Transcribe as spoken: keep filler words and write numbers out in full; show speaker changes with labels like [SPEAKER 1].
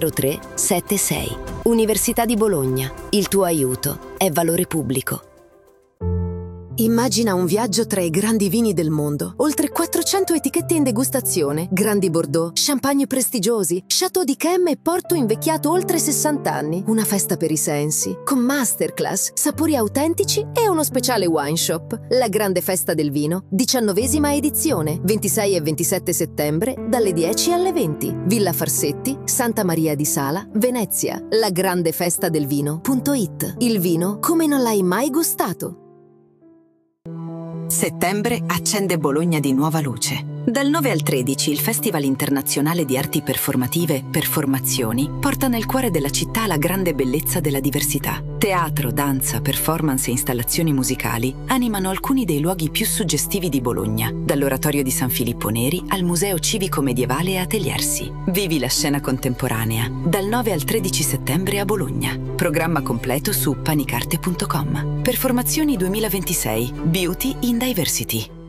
[SPEAKER 1] tre sette sei. Università di Bologna. Il tuo aiuto è valore pubblico.
[SPEAKER 2] Immagina un viaggio tra i grandi vini del mondo. Oltre quattrocento etichette in degustazione, grandi Bordeaux, champagne prestigiosi, Chateau d'Yquem e Porto invecchiato oltre sessanta anni. Una festa per i sensi, con masterclass, sapori autentici e uno speciale wine shop. La grande festa del vino, diciannovesima edizione, ventisei e ventisette settembre, dalle dieci alle venti. Villa Farsetti, Santa Maria di Sala, Venezia. La grande festa del vino punto it. Il vino come non l'hai mai gustato.
[SPEAKER 3] Settembre accende Bologna di nuova luce. Dal nove al tredici il Festival Internazionale di Arti Performative Performazioni porta nel cuore della città la grande bellezza della diversità. Teatro, danza, performance e installazioni musicali animano alcuni dei luoghi più suggestivi di Bologna, dall'Oratorio di San Filippo Neri al Museo Civico Medievale e Ateliersi. Vivi la scena contemporanea dal nove al tredici settembre a Bologna. Programma completo su panicarte punto com. Performazioni duemilaventisei. Beauty in Diversity.